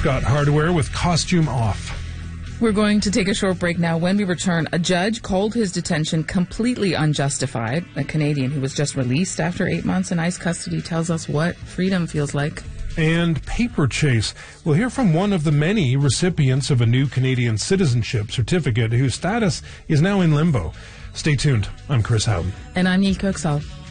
Scott Hardware with Costume Off. We're going to take a short break now. When we return, a judge called his detention completely unjustified. A Canadian who was just released after 8 months in ICE custody tells us what freedom feels like. And Paper Chase. We'll hear from one of the many recipients of a new Canadian citizenship certificate whose status is now in limbo. Stay tuned. I'm Chris Houghton. And I'm Neil Kirksall.